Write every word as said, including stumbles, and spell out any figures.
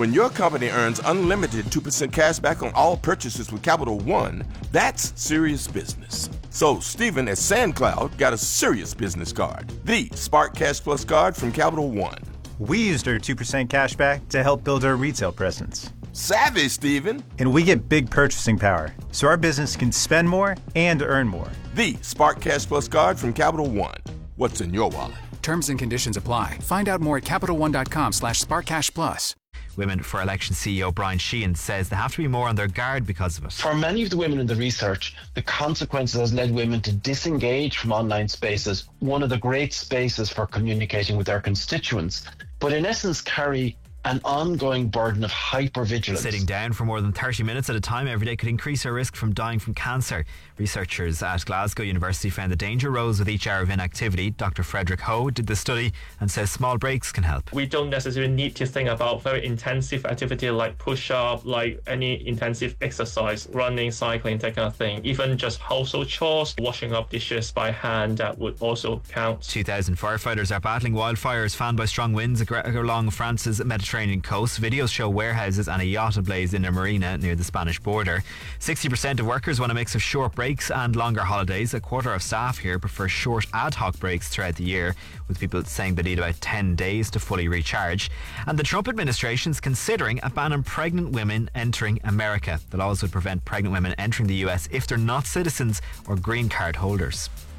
When your company earns unlimited two percent cash back on all purchases with Capital One, that's serious business. So Stephen at SandCloud got a serious business card, the Spark Cash Plus card from Capital One. We used our two percent cash back to help build our retail presence. Savvy, Stephen. And we get big purchasing power, so our business can spend more and earn more. The Spark Cash Plus card from Capital One. What's in your wallet? Terms and conditions apply. Find out more at CapitalOne.com slash SparkCashPlus. Women for Election C E O Brian Sheehan says they have to be more on their guard because of it. For many of the women in the research, the consequences has led women to disengage from online spaces, one of the great spaces for communicating with their constituents, but in essence carry an ongoing burden of hypervigilance. Sitting down for more than thirty minutes at a time every day could increase our risk from dying from cancer. Researchers at Glasgow University found the danger rose with each hour of inactivity. Doctor Frederick Ho did the study and says small breaks can help. We don't necessarily need to think about very intensive activity like push-up, like any intensive exercise, running, cycling, that kind of thing. Even just household chores, washing up dishes by hand, that would also count. two thousand firefighters are battling wildfires fanned by strong winds along France's Mediterranean coast. Videos show warehouses and a yacht ablaze in a marina near the Spanish border. sixty percent of workers want a mix of short breaks and longer holidays. A quarter of staff here prefer short ad hoc breaks throughout the year, with people saying they need about ten days to fully recharge. And the Trump administration is considering a ban on pregnant women entering America. The laws would prevent pregnant women entering the U S if they're not citizens or green card holders.